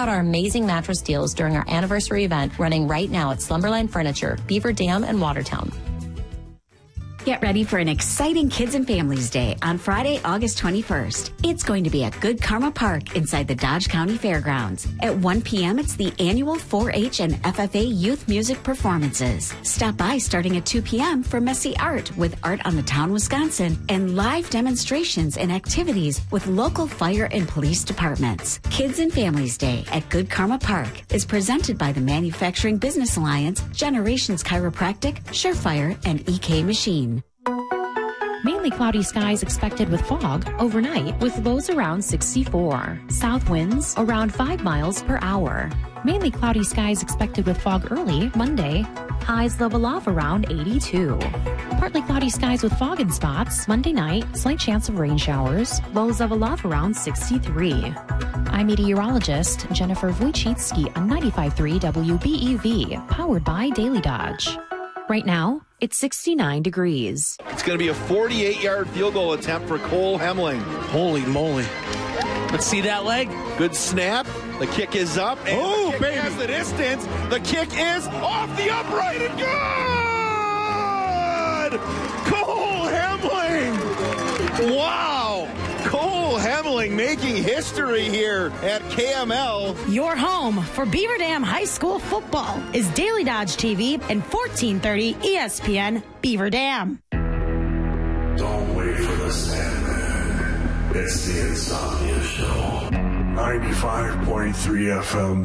out our amazing mattress deals during our anniversary event running right now at Slumberland Furniture, Beaver Dam, and Watertown. Get ready for an exciting Kids and Families Day on Friday, August 21st. It's going to be at Good Karma Park inside the Dodge County Fairgrounds. At 1 p.m., it's the annual 4-H and FFA youth music performances. Stop by starting at 2 p.m. for Messy Art with Art on the Town, Wisconsin, and live demonstrations and activities with local fire and police departments. Kids and Families Day at Good Karma Park is presented by the Manufacturing Business Alliance, Generations Chiropractic, Surefire, and EK Machine. Mainly cloudy skies expected with fog overnight with lows around 64. South winds around 5 miles per hour. Mainly cloudy skies expected with fog early Monday. Highs level off around 82. Partly cloudy skies with fog in spots. Monday night, slight chance of rain showers. Lows level off around 63. I'm meteorologist Jennifer Wojcicki on 95.3 WBEV, powered by Daily Dodge. Right now, it's 69 degrees. It's going to be a 48-yard field goal attempt for Cole Hemling. Holy moly. Let's see that leg. Good snap. The kick is up. And the kick baby. has the distance. The kick is off the upright and good! Cole Hemling! Wow! Cole Hemling making history here at KML. Your home for Beaver Dam High School football is Daily Dodge TV and 1430 ESPN Beaver Dam. Don't wait for the Sandman. It's the Insomnia Show. 95.3 FM